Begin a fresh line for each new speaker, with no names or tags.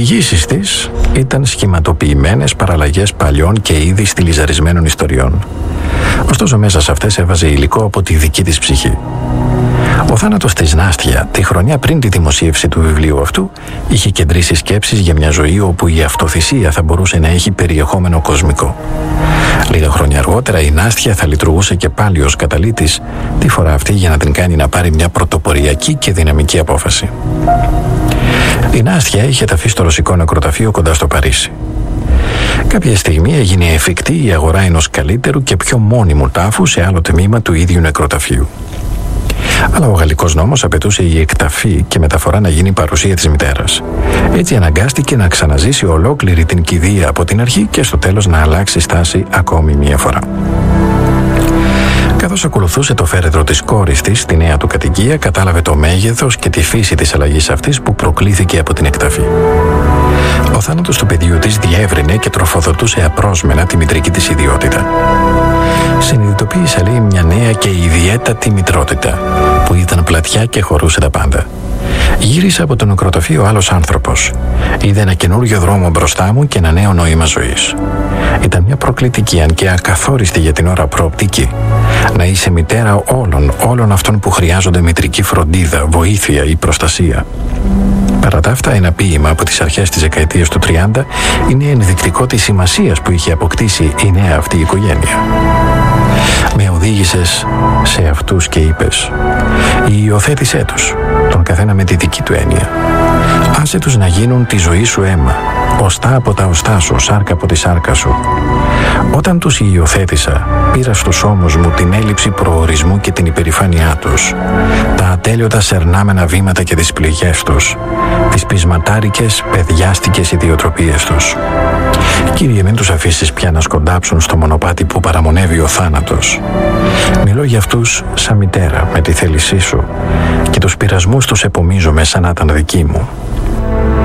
διηγήσεις της ήταν σχηματοποιημένες παραλλαγές παλιών και ήδη στιλιζαρισμένων ιστοριών. Ωστόσο μέσα σε αυτές έβαζε υλικό από τη δική της ψυχή. Ο θάνατος της Νάστια, τη χρονιά πριν τη δημοσίευση του βιβλίου αυτού, είχε κεντρήσει σκέψεις για μια ζωή όπου η αυτοθυσία θα μπορούσε να έχει περιεχόμενο κοσμικό. Λίγα χρόνια αργότερα η Νάστια θα λειτουργούσε και πάλι ως καταλύτης, τη φορά αυτή για να την κάνει να πάρει μια πρωτοποριακή και δυναμική απόφαση. Η Νάστια είχε ταφεί στο ρωσικό νεκροταφείο κοντά στο Παρίσι. Κάποια στιγμή έγινε εφικτή η αγορά ενός καλύτερου και πιο μόνιμου τάφου σε άλλο τμήμα του ίδιου νεκροταφείου. Αλλά ο γαλλικός νόμος απαιτούσε η εκταφή και μεταφορά να γίνει παρουσία της μητέρας. Έτσι αναγκάστηκε να ξαναζήσει ολόκληρη την κηδεία από την αρχή και στο τέλος να αλλάξει στάση ακόμη μία φορά. Καθώς ακολουθούσε το φέρετρο της κόρης της στη νέα του κατοικία, κατάλαβε το μέγεθος και τη φύση της αλλαγής αυτής που προκλήθηκε από την εκταφή. Ο θάνατος του παιδιού της διεύρυνε και τροφοδοτούσε απρόσμενα τη μητρική της ιδιότητα. Συνειδητοποίησε, λέει, μια νέα και ιδιαίτατη μητρότητα που ήταν πλατιά και χωρούσε τα πάντα. Γύρισα από το νεκροταφείο άλλος άνθρωπος. Είδε ένα καινούριο δρόμο μπροστά μου και ένα νέο νόημα ζωής. Ήταν μια προκλητική, αν και ακαθόριστη για την ώρα, προοπτική. Να είσαι μητέρα όλων αυτών που χρειάζονται μητρική φροντίδα, βοήθεια ή προστασία. Παρά τα αυτά, ένα ποίημα από τις αρχές της δεκαετίας του 30 είναι ενδεικτικό της σημασίας που είχε αποκτήσει η νέα αυτή οικογένεια. Με οδήγησες σε αυτούς και είπες: υιοθέτησέ τους, τον καθένα με τη δική του έννοια. Άσε τους να γίνουν τη ζωή σου αίμα, οστά από τα οστά σου, σάρκα από τη σάρκα σου. Όταν τους υιοθέτησα, πήρα στους ώμους μου την έλλειψη προορισμού και την υπερηφάνειά τους, τα ατέλειωτα σερνάμενα βήματα και τις πληγές τους, τις πεισματάρικες, παιδιάστικες ιδιοτροπίες τους. Κύριε, μην τους αφήσεις πια να σκοντάψουν στο μονοπάτι που παραμονεύει ο θάνατος. Μιλώ για αυτούς σαν μητέρα, με τη θέλησή σου, και τους πειρασμούς τους επομίζομαι σαν να ήταν δικοί μου.